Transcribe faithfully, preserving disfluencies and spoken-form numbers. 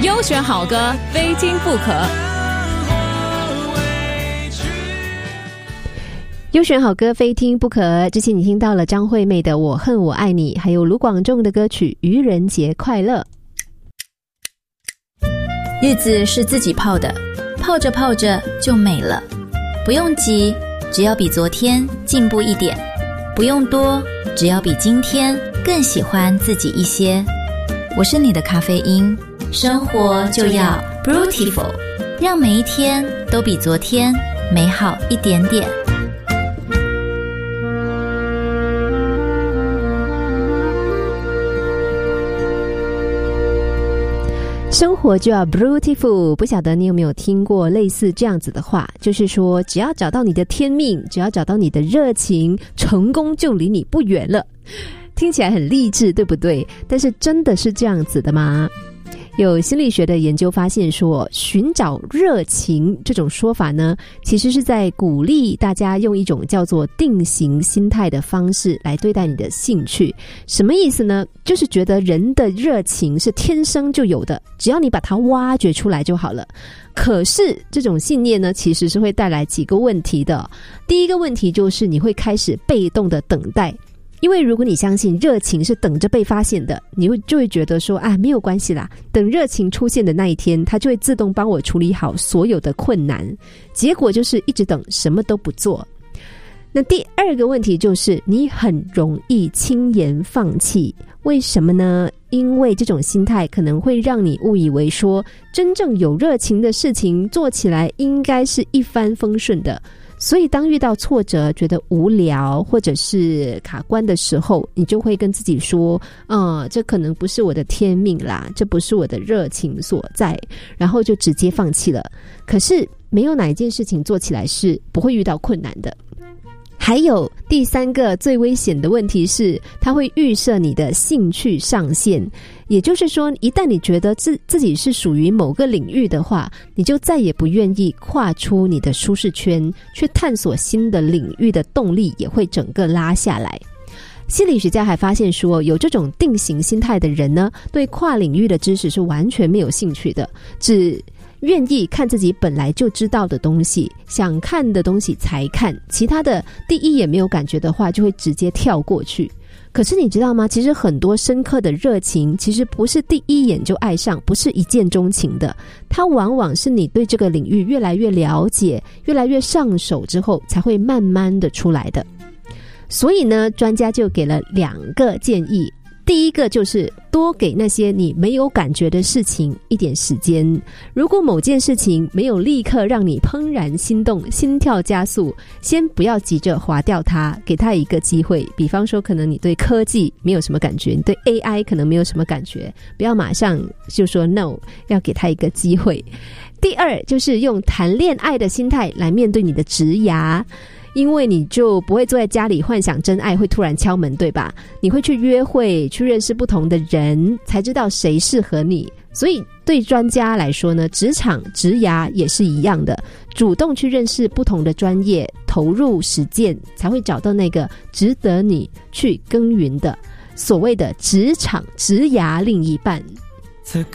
优选好歌，非听不可。 优选好歌非听不可，之前你听到了张惠妹的《我恨我爱你》，还有卢广仲的歌曲《愚人节快乐》。 日子是自己泡的，泡着泡着就美了。不用急，只要比昨天进步一点；不用多，只要比今天更喜欢自己一些。我是你的咖啡因，生活就要 Beautiful， 让每一天都比昨天美好一点点。 生活就要 beautiful， 不晓得你有没有听过类似这样子的话，就是说只要找到你的天命，只要找到你的热情，成功就离你不远了。听起来很励志，对不对？但是真的是这样子的吗？有心理学的研究发现说，寻找热情这种说法呢，其实是在鼓励大家用一种叫做定型心态的方式来对待你的兴趣。什么意思呢？就是觉得人的热情是天生就有的，只要你把它挖掘出来就好了。可是这种信念呢，其实是会带来几个问题的。第一个问题就是你会开始被动的等待。因为如果你相信热情是等着被发现的，你会就会觉得说啊，没有关系啦，等热情出现的那一天，它就会自动帮我处理好所有的困难。结果就是一直等，什么都不做。那第二个问题就是你很容易轻言放弃。为什么呢？因为这种心态可能会让你误以为说，真正有热情的事情做起来应该是一帆风顺的。所以当遇到挫折，觉得无聊或者是卡关的时候，你就会跟自己说，嗯，这可能不是我的天命啦，这不是我的热情所在，然后就直接放弃了。可是没有哪一件事情做起来是不会遇到困难的。还有第三个最危险的问题是，它会预设你的兴趣上限。也就是说，一旦你觉得自自己是属于某个领域的话，你就再也不愿意跨出你的舒适圈，去探索新的领域的动力也会整个拉下来。心理学家还发现说，有这种定型心态的人呢，对跨领域的知识是完全没有兴趣的，只愿意看自己本来就知道的东西，想看的东西才看，其他的第一眼没有感觉的话，就会直接跳过去。可是你知道吗？其实很多深刻的热情，其实不是第一眼就爱上，不是一见钟情的，它往往是你对这个领域越来越了解，越来越上手之后，才会慢慢的出来的。所以呢，专家就给了两个建议。第一个就是多给那些你没有感觉的事情一点时间。如果某件事情没有立刻让你怦然心动，心跳加速，先不要急着划掉它，给它一个机会。比方说，可能你对科技没有什么感觉，你对 A I 可能没有什么感觉，不要马上就说 no， 要给它一个机会。第二就是用谈恋爱的心态来面对你的职涯。因为你就不会坐在家里幻想真爱会突然敲门，对吧？你会去约会，去认识不同的人，才知道谁适合你。所以对专家来说呢，职场职涯也是一样的，主动去认识不同的专业，投入实践，才会找到那个值得你去耕耘的所谓的职场职涯另一半。